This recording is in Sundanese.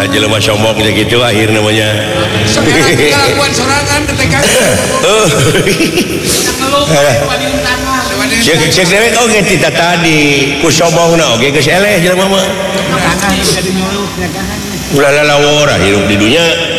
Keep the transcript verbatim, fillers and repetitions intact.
jelema sombong gitu akhir namanya. Sekarang kelakuan sorangan ke T K. Oh. Tangan. Cek cek dewek oge tita tadi ku sombongna oge geus eleh jelema mah. Ulah lawor hidup di dunia.